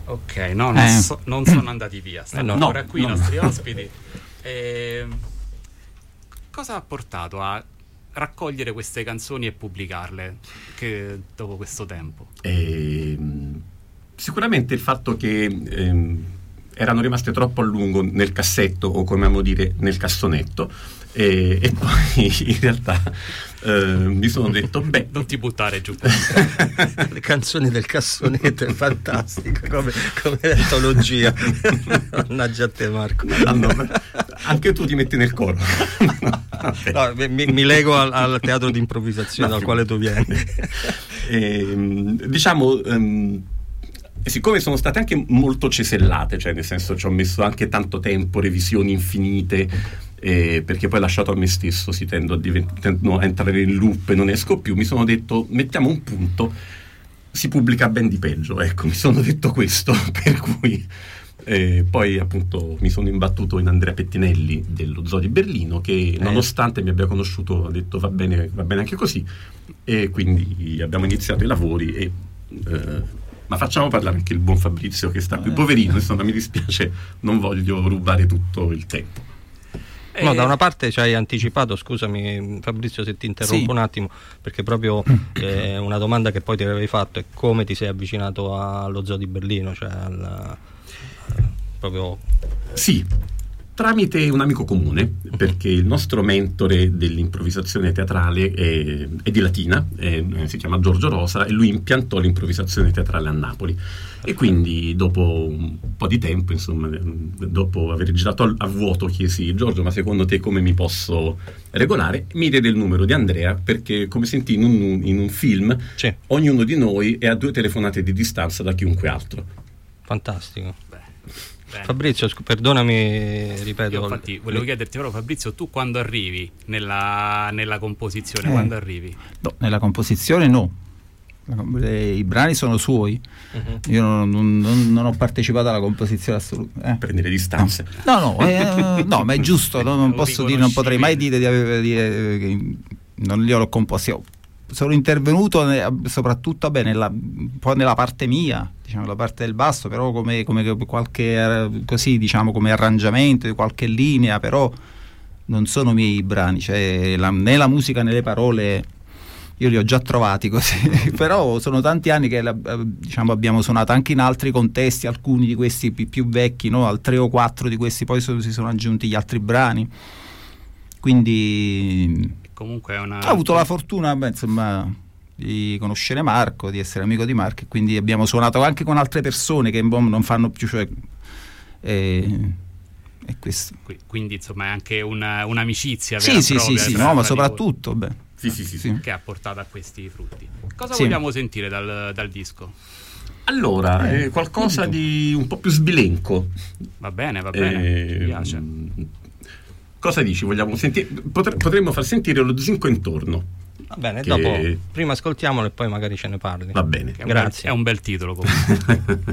Ok, no, non sono andati via, stanno ancora qui i nostri ospiti. Cosa ha portato a raccogliere queste canzoni e pubblicarle dopo questo tempo? Sicuramente il fatto che erano rimaste troppo a lungo nel cassetto, o come amiamo dire nel cassonetto, e poi in realtà mi sono detto non ti buttare giù. Le canzoni del cassonetto è fantastico come antologia. Mannaggia a te, Marco. Anche tu ti metti nel coro. No, mi lego al teatro di improvvisazione dal quale tu vieni. Siccome sono state anche molto cesellate, cioè nel senso ci ho messo anche tanto tempo, revisioni infinite, perché poi lasciato a me stesso tendo a entrare in loop e non esco più, mi sono detto mettiamo un punto, si pubblica ben di peggio, ecco, mi sono detto questo, per cui poi appunto mi sono imbattuto in Andrea Pettinelli dello Zoo di Berlino, che nonostante mi abbia conosciuto ha detto va bene anche così, e quindi abbiamo iniziato i lavori ma facciamo parlare anche il buon Fabrizio che sta qui, poverino, insomma mi dispiace, non voglio rubare tutto il tempo. No, da una parte ci hai anticipato, scusami Fabrizio se ti interrompo un attimo, perché proprio una domanda che poi ti avevi fatto è come ti sei avvicinato allo Zoo di Berlino, cioè proprio... Sì, tramite un amico comune, perché il nostro mentore dell'improvvisazione teatrale è di Latina, si chiama Giorgio Rosa, e lui impiantò l'improvvisazione teatrale a Napoli. E quindi dopo un po' di tempo, insomma, dopo aver girato a vuoto, chiesi: Giorgio, ma secondo te come mi posso regolare? Mi diede il numero di Andrea, perché come sentì in un film, ognuno di noi è a 2 telefonate di distanza da chiunque altro. Fantastico. Bene. Fabrizio, perdonami, ripeto. Io infatti volevo chiederti però, Fabrizio, tu quando arrivi nella composizione, quando arrivi? No, nella composizione no. I brani sono suoi. Io non ho partecipato alla composizione assolutamente. Prendere distanze. No, ma è giusto, non posso dire, non potrei mai dire che non li ho composti. Sono intervenuto soprattutto un po' nella parte mia, diciamo la parte del basso, però come qualche così, diciamo, come arrangiamento di qualche linea, però non sono miei brani, cioè né la musica né le parole io li ho già trovati così. Però sono tanti anni che diciamo abbiamo suonato anche in altri contesti, alcuni di questi più vecchi, no? Al 3 o 4 di questi poi si sono aggiunti gli altri brani, quindi comunque è una... Ho avuto la fortuna, insomma, di conoscere Marco, di essere amico di Marco, e quindi abbiamo suonato anche con altre persone che non fanno più, cioè, e questo. Quindi insomma è anche un'amicizia vera e propria. Sì, no, ma soprattutto sì, che ha portato a questi frutti. Cosa vogliamo sentire dal disco? Allora, qualcosa di un po' più sbilenco. Va bene, mi piace. Cosa dici? Vogliamo sentire? Potremmo far sentire Lo Zinco Intorno. Va bene, dopo prima ascoltiamolo e poi magari ce ne parli. Va bene. Grazie. È un bel titolo comunque.